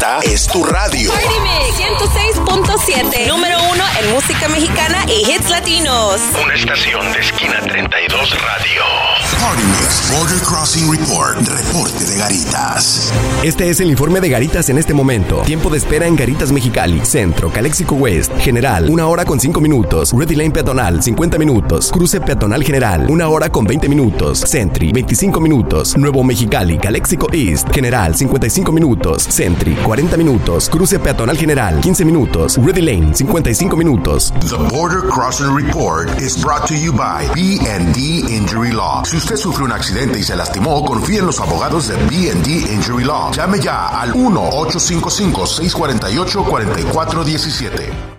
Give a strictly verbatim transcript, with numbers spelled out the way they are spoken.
Esta es tu radio. Party Mix ciento seis punto siete. Número uno en música mexicana y hits latinos. Una estación de Esquina treinta y dos Radio. Party Mix Border Crossing Report. Reporte de Garitas. Este es el informe de Garitas en este momento. Tiempo de espera en Garitas Mexicali, Centro, Calexico West, General, una hora con cinco minutos. Ready Lane Peatonal, cincuenta minutos. Cruce Peatonal General, una hora con veinte minutos. Sentry, veinticinco minutos. Nuevo Mexicali, Calexico East, General, cincuenta y cinco minutos. Sentry, cuarenta minutos. Cruce Peatonal General, quince minutos. Ready Lane, cincuenta y cinco minutos. The Border Crossing Report is brought to you by B and D Injury Law. Si usted sufre un accidente y se lastimó, confíe en los abogados de B and D Injury Law. Llame ya al uno ocho cinco cinco, seis cuatro ocho, cuatro cuatro uno siete.